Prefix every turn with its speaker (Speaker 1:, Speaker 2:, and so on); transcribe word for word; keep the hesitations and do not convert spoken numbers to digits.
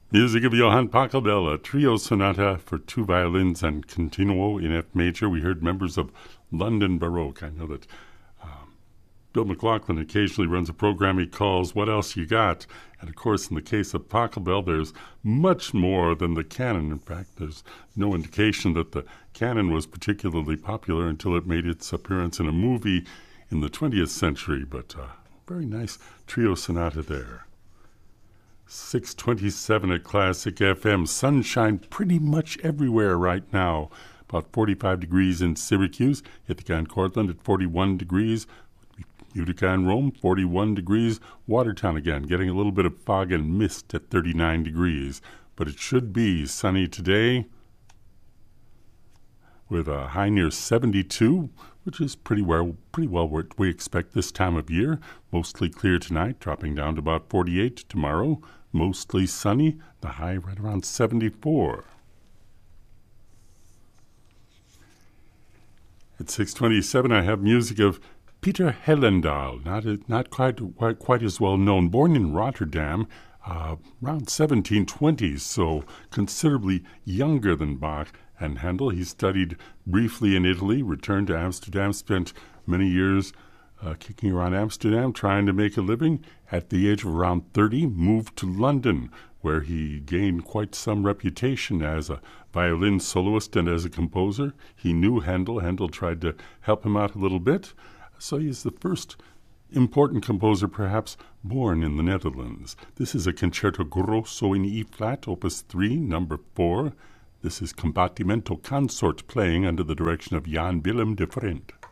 Speaker 1: Music of Johann Pachelbel, a trio sonata for two violins and continuo in F major. We heard members of London Baroque. I know that um, Bill McLaughlin occasionally runs a program he calls What Else You Got? And of course, in the case of Pachelbel, there's much more than the canon. In fact, there's no indication that the canon was particularly popular until it made its appearance in a movie in the twentieth century. But uh, very nice trio sonata there. six twenty-seven at Classic F M. Sunshine pretty much everywhere right now. About forty-five degrees in Syracuse. Ithaca and Cortland at forty-one degrees. Utica and Rome, forty-one degrees. Watertown again, getting a little bit of fog and mist at thirty-nine degrees. But it should be sunny today with a high near seventy-two, which is pretty well, pretty well what we expect this time of year. Mostly clear tonight, dropping down to about forty-eight tomorrow. Mostly sunny, the high right around seventy-four. At six twenty-seven, I have music of Peter Hellendaal, not not quite quite, quite as well known. Born in Rotterdam, uh, around seventeen twenties, so considerably younger than Bach and Handel. He studied briefly in Italy, returned to Amsterdam, spent many years uh, kicking around Amsterdam, trying to make a living. At the age of around thirty, moved to London, where he gained quite some reputation as a violin soloist and as a composer. He knew Handel. Handel tried to help him out a little bit. So he's the first important composer perhaps born in the Netherlands. This is a Concerto Grosso in E-flat, opus three, number four. This is Combattimento Consort playing under the direction of Jan Willem de Vreend.